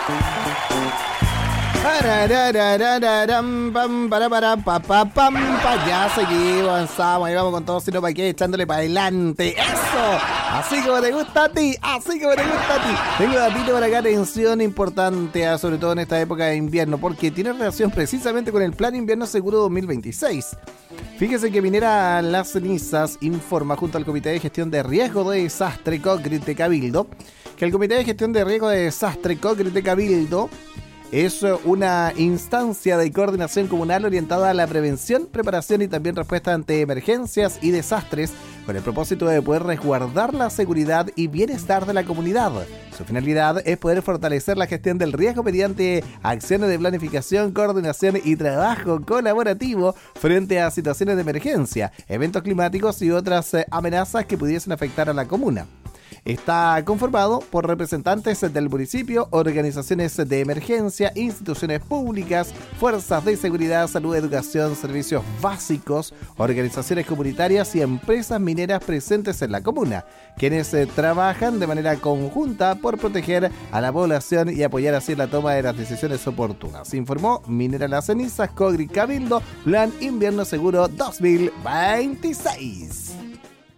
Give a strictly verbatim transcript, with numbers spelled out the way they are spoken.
Ya seguimos, avanzamos, ahí vamos con todo, sino para qué, echándole para adelante. ¡Eso! Así como te gusta a ti, así como te gusta a ti. Tengo datito para acá, atención importante, ah, sobre todo en esta época de invierno, porque tiene relación precisamente con el Plan Invierno Seguro dos mil veintiséis. Fíjese que Minera Las Cenizas informa junto al Comité de Gestión de Riesgo de Desastre COGRIT de Cabildo que el Comité de Gestión de Riesgo de Desastre COGRIT de Cabildo es una instancia de coordinación comunal orientada a la prevención, preparación y también respuesta ante emergencias y desastres con el propósito de poder resguardar la seguridad y bienestar de la comunidad. Su finalidad es poder fortalecer la gestión del riesgo mediante acciones de planificación, coordinación y trabajo colaborativo frente a situaciones de emergencia, eventos climáticos y otras amenazas que pudiesen afectar a la comuna. Está conformado por representantes del municipio, organizaciones de emergencia, instituciones públicas, fuerzas de seguridad, salud, educación, servicios básicos, organizaciones comunitarias y empresas mineras presentes en la comuna, quienes eh, trabajan de manera conjunta por proteger a la población y apoyar así la toma de las decisiones oportunas. Informó Minera Las Cenizas, COGRIT Cabildo, Plan Invierno Seguro dos mil veintiséis.